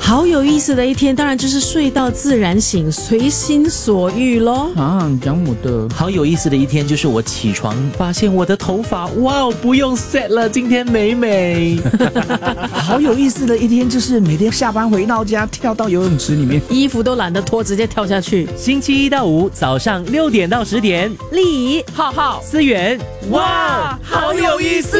好有意思的一天，当然就是睡到自然醒，随心所欲咯。 你讲我的。 好有意思的一天就是我起床发现我的头发，哇，不用 set 了，今天美美。 好有意思的一天就是每天下班回到家跳到游泳池里面， 衣服都懒得脱，直接跳下去。 星期一到五早上6点到10点， 丽浩浩思源，哇，好有意思。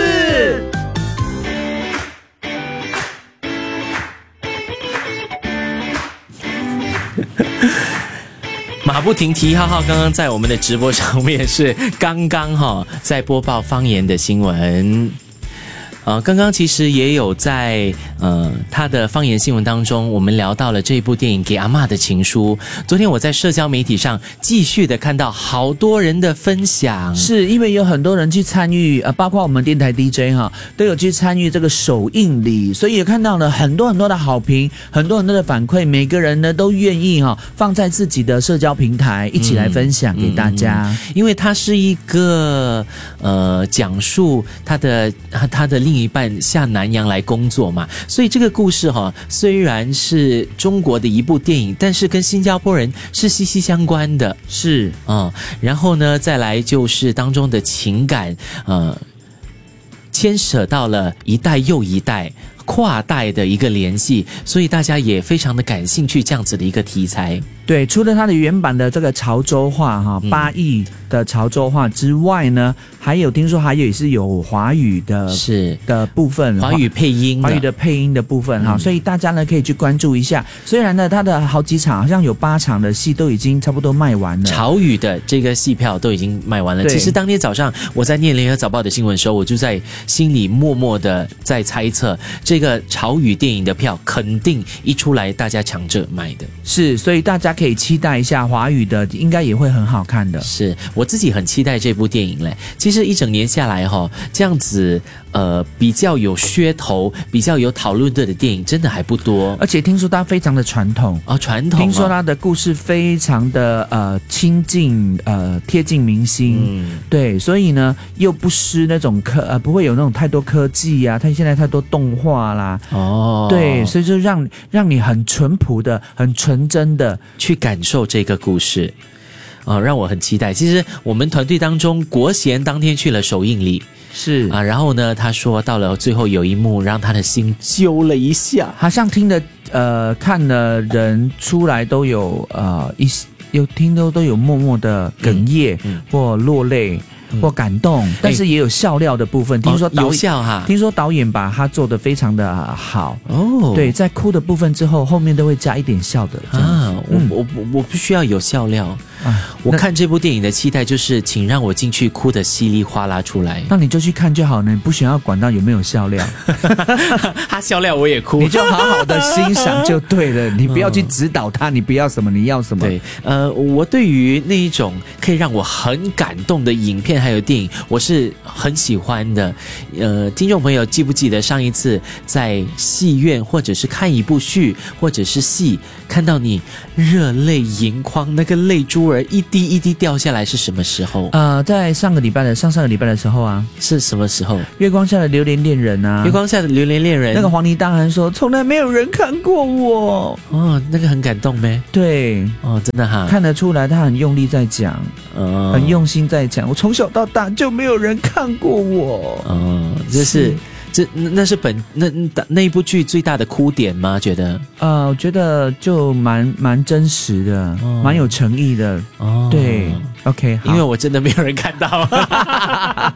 马不停蹄，浩浩刚刚在我们的直播上面是刚刚在播报方言的新闻。刚刚其实也有在他的方言新闻当中，我们聊到了这一部电影《给阿嬷的情书》。昨天我在社交媒体上继续的看到好多人的分享， 是因为有很多人去参与，包括我们电台 DJ 都有去参与这个首映礼，所以也看到了很多很多的好评，很多很多的反馈，每个人呢都愿意放在自己的社交平台一起来分享给大家。 因为它是一个讲述他的另一半下南洋来工作嘛，所以这个故事虽然是中国的一部电影，但是跟新加坡人是息息相关的。 是然后呢再来就是当中的情感牵扯到了一代又一代跨代的一个联系，所以大家也非常的感兴趣这样子的一个题材。 对，除了它的原版的这个潮州话8亿的潮州话之外呢，还有听说还有也是有华语的部分， 华语配音华语的配音的部分所以大家呢可以去关注一下。虽然呢它的好几场好像有8场的戏都已经差不多卖完了， 潮语的这个戏票都已经卖完了。其实当天早上我在念联合早报的新闻的时候，我就在心里默默的在猜测，这个潮语电影的票肯定一出来大家抢着买的。 是，所以大家可以期待一下华语的，应该也会很好看的。 是，我自己很期待这部电影嘞。其实一整年下来这样子比较有噱头、比较有讨论的电影真的还不多。 而且听说它非常的传统传统。 听说它的故事非常的亲近贴近民心。对，所以呢又不失那种不会有那种太多科技啊，它现在太多动画啦。对，所以就让你很淳朴的、很纯真的去感受这个故事。让我很期待。其实我们团队当中，国贤当天去了首映礼， 是然后呢，他说到了最后有一幕让他的心揪了一下， 好像听的看的人出来都有听都有默默的哽咽或落泪。或感动，但是也有笑料的部分。听说有笑哈， 听说导演把它做得非常的好对， 在哭的部分之后，后面都会加一点笑的我不需要有笑料我看这部电影的期待就是请让我进去哭得稀里哗啦出来。 那你就去看就好了，你不需要管到有没有笑料他笑料我也哭， 你就好好的欣赏就对了你不要去指导他你不要什么你要什么。 对，我对于那一种可以让我很感动的影片还有电影我是很喜欢的。听众朋友记不记得上一次在戏院或者是看一部剧或者是戏，看到你热泪盈眶，那个泪珠儿一滴一滴掉下来是什么时候？ 在上上个礼拜的时候啊。 是什么时候？ 月光下的榴莲恋人啊。 月光下的榴莲恋人， 那个黄泥大汉说从来没有人看过我。 那个很感动咩？ 对， 真的哈， 看得出来他很用力在讲，很用心在讲。我从小到大就没有人看过我。那是那一部剧最大的哭点吗？觉得？我觉得就蛮真实的，蛮有诚意的。对 ，OK， 好， 因为我真的没有人看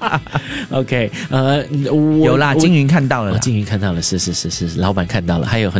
到。OK， 有啦，金云看到了， 金云看到了，是，老板看到了，还有很